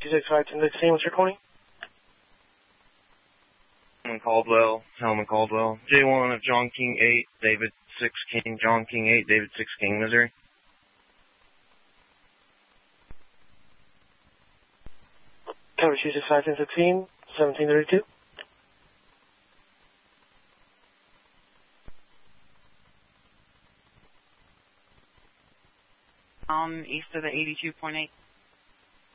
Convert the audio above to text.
265-1016, what's your calling? Helman Caldwell. J1 of John King 8, David 6 King, John King 8, David 6 King, Missouri. Cover 265-1016, 1732. East of the 82.8.